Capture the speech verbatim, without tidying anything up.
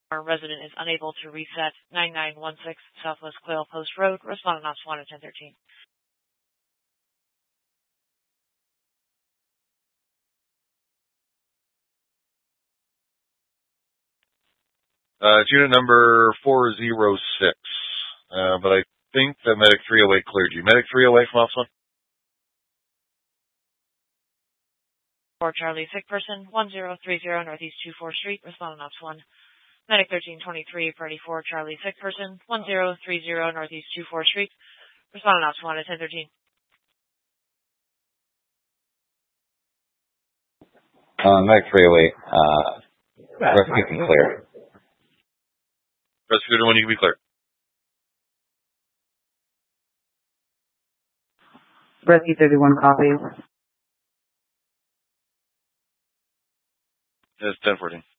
Our resident is unable to reset nine nine one six Southwest Quail Post Road. Respondent Ops one at ten thirteen. Uh, it's unit number four zero six. Uh, but I think that Medic three oh eight cleared you. Medic three oh eight from Ops one. For Charlie, sick person, one zero three zero Northeast twenty-fourth Street. Respondent Ops one. Medic thirteen twenty-three, Party four, Charlie, sick person, one zero three zero Northeast twenty-fourth Street. Respondent Ops one at ten thirteen. Uh, Medic three oh eight, uh, rescue can clear. Rescue when you can be clear. Rescue thirty-one copies. It's ten fourteen.